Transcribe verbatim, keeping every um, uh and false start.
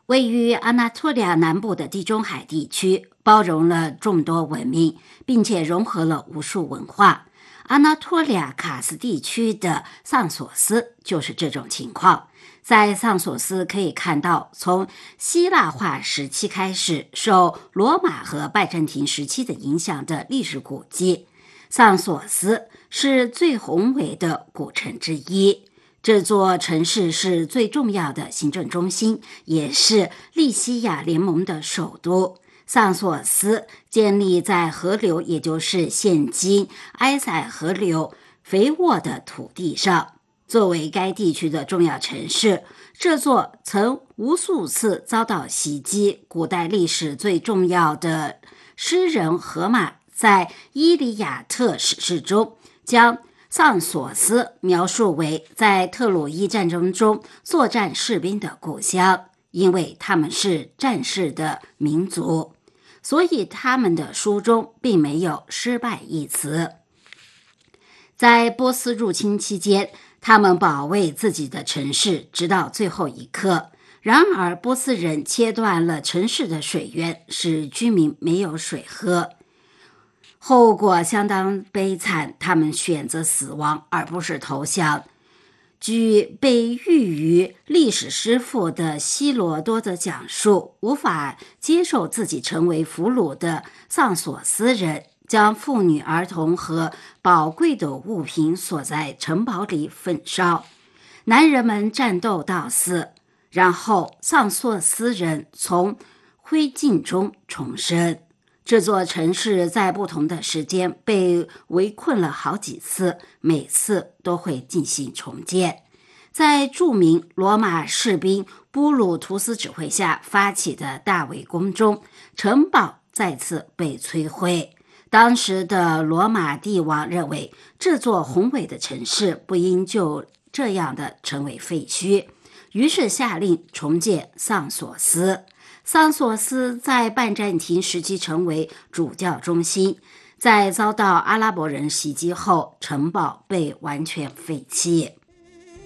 位于安纳托利亚南部的地中海地区，包容了众多文明，并且融合了无数文化。安纳托利亚卡斯地区的桑索斯就是这种情况。在桑索斯可以看到，从希腊化时期开始，受罗马和拜占庭时期的影响的历史古迹。桑索斯是最宏伟的古城之一。这座城市是最重要的行政中心，也是利西亚联盟的首都。桑索斯建立在河流，也就是现今埃塞河流肥沃的土地上。作为该地区的重要城市，这座曾无数次遭到袭击。古代历史最重要的诗人荷马在《伊利亚特》史诗中将桑索斯描述为在特鲁伊战争中作战士兵的故乡，因为他们是战士的民族，所以他们的书中并没有失败一词。在波斯入侵期间，他们保卫自己的城市，直到最后一刻。然而，波斯人切断了城市的水源，使居民没有水喝。后果相当悲惨，他们选择死亡而不是投降。据被誉于历史师傅的希罗多的讲述，无法接受自己成为俘虏的桑索斯人将妇女、儿童和宝贵的物品锁在城堡里焚烧，男人们战斗到死，然后桑索斯人从灰烬中重生。这座城市在不同的时间被围困了好几次，每次都会进行重建。在著名罗马士兵布鲁图斯指挥下发起的大围攻中，城堡再次被摧毁。当时的罗马帝王认为，这座宏伟的城市不应就这样的成为废墟，于是下令重建桑索斯。桑索斯在拜占庭时期成为主教中心，在遭到阿拉伯人袭击后，城堡被完全废弃。